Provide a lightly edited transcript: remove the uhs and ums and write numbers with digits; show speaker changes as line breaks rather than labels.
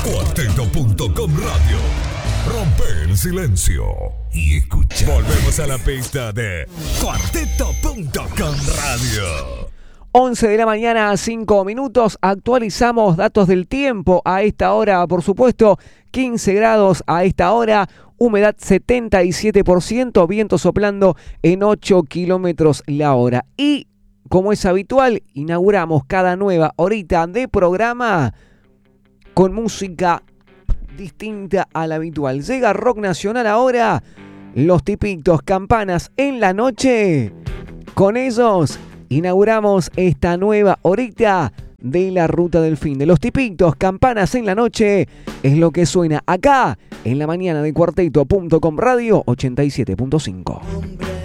Cuarteto.com Radio. Rompe el silencio y escucha. Volvemos a la pista de Cuarteto.com Radio.
11 de la mañana, 5 minutos. Actualizamos datos del tiempo a esta hora, por supuesto. 15 grados a esta hora. Humedad 77%. Viento soplando en 8 kilómetros la hora. Y, como es habitual, inauguramos cada nueva horita de programa con música distinta a la habitual. Llega rock nacional ahora. Los Tipitos, Campanas en la noche. Con ellos inauguramos esta nueva horita de la ruta del fin. De Los Tipitos, Campanas en la noche, es lo que suena acá en la mañana de Cuarteto.com Radio 87.5.